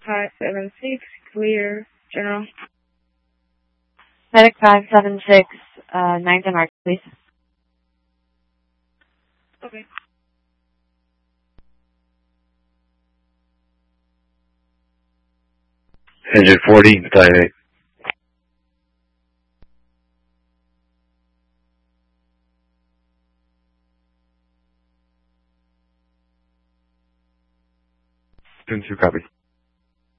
576, clear, general. Medic 576, 9th and Mark, please. Okay. Engine 40, dive 8. Tune 2, copy.